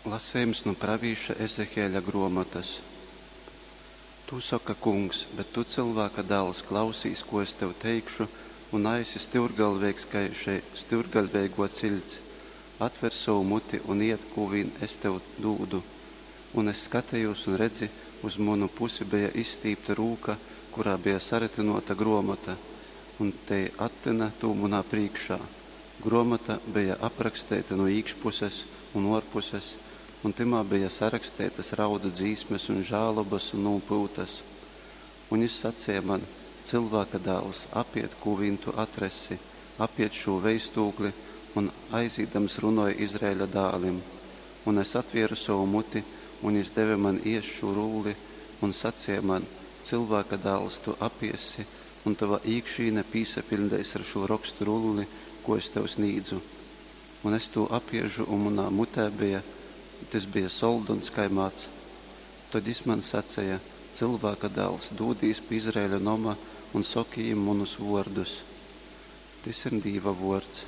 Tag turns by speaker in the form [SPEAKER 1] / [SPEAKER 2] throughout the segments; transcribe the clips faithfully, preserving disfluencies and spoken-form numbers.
[SPEAKER 1] Lasījums no pravīša Ezehēļa gromatas. Tu saka, kungs, bet tu cilvēka dēls klausīs, ko es tev teikšu, un aisi sturgalvīgs, kā šai sturgalvīgo cilts. Atver savu muti un iet, ko vien es tev dūdu. Un es skatījos un redzi, uz manu pusi bija izstīpta rūka, kurā bija saretinota gromata, un te attina tu manā priekšā. Gromata bija aprakstīta no iekšpuses un orpuses, un timā bija sarakstītas raudu dzīsmes un žālobas un nūpūtas. Un viņš sacīja man, cilvēka dēls, apiet, ko vien tu atresi, apiet šo veistūkli, un aizīdams runāja Izraēļa dālim. Un es atvieru savu muti, un viņš deva man ies šo rūli, un sacīja man, cilvēka dēls, tu apiesi, un tava iekšīne pīsapildēs ar šo rakstu rulli, ko es tev sniedzu. Un es to apiežu, un manā mutē bija, tas bija soldons kā māts. Tad viņš man sacīja, cilvēka dēls, dūdīs pie Izraēļa noma un sokījim manus vārdus. Tas ir Dieva vārds.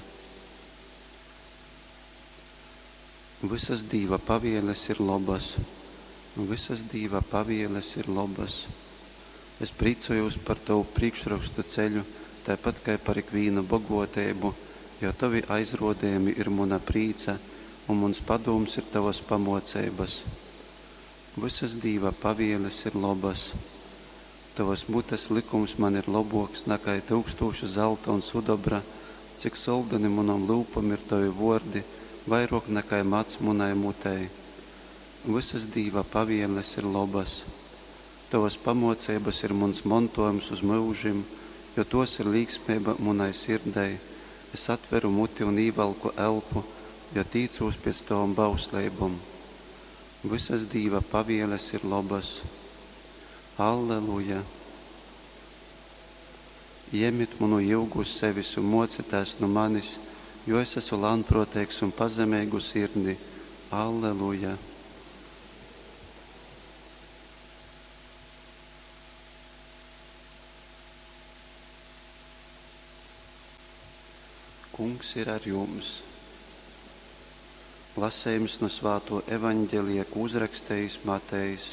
[SPEAKER 1] Visas Dieva pavieles ir labas, un visas Dieva pavieles ir labas. Es priecājos par tavu priekšrakstu ceļu, tāpat kā par ikvienu bagotēbu, jo tavi aizrodējumi ir mana prīca, un mans padoms ir tavas pamocības. Visas Dieva pavieles ir labas. Tavas mutes likums man ir laboks, nekā tūkstoši zelta un sudobra, cik soldani manam lūpam ir tavi vārdi, vairāk nekā mats manai mutei. Visas Dieva pavieles ir labas. Tavas pamocības ir mans mantojums uz mūžim, jo tos ir līgsmība manai sirdei. Es atveru muti un īvalku elpu, jo tīcos pēc tavam bauslībam. Visas Dieva pavieles ir labas. Alleluja! Iemit manu ilgu uz sevis un mocitās no manis, jo es esmu lānproteigs un pazemīgu sirdi. Alleluja! Kungs ir ar jums. Lasējums no Svēto evaņģēlija, ko uzrakstījis Matejs.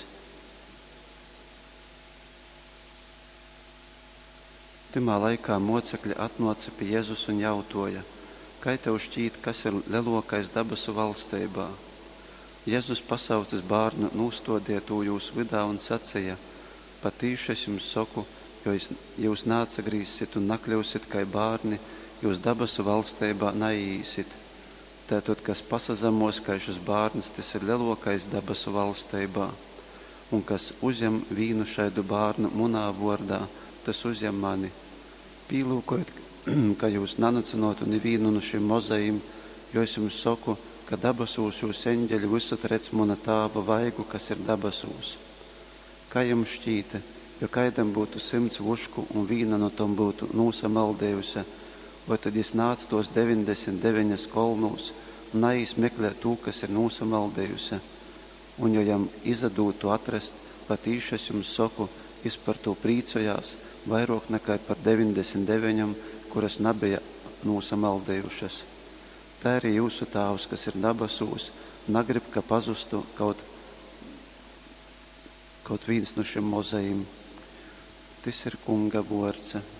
[SPEAKER 1] Timā laikā mocekļi atnāca pie Jēzus un jautāja, kā tev šķīt, kas ir lielākais debesu valstībā? Jēzus pasaucis bērnu, nūstodiet to jūs vidā un sacīja, patīši es jums saku, jo jūs neatsagrīsiet un nakļūsiet kā bērni, jūs debesu valstībā neīsit. Tātad, kas pasazemos kā šis bērns, tas ir lielākais debesu valstībā. Un kas uzņem vīnu šaidu bērnu munā vārdā, tas uzņem mani. Pīlūkojot, ka jūs nanacinotu nevienu no šiem mozajiem, jo es jums saku, ka debesūs jūs eņģeļi visur redz mana tāva vaigu, kas ir debesūs. Kā jums šķīta, jo kaidam būtu simts vušku un vīna no tom būtu nūsamaldējusi, vai tad es nāc tos deviņdesmit deviņas kolnūs un neizmeklē tū, kas ir nūsamaldējusi. Un jo jam izadūtu atrast, patīši es jums saku, es par to priecājās, vairāk nekā par deviņdesmit deviņam, kuras nebija nūsamaldējušas. Tā arī jūsu tāvs, kas ir debesūs, negrib, ka pazustu kaut, kaut viens no šiem mozajiem. Tas ir Kunga vārds.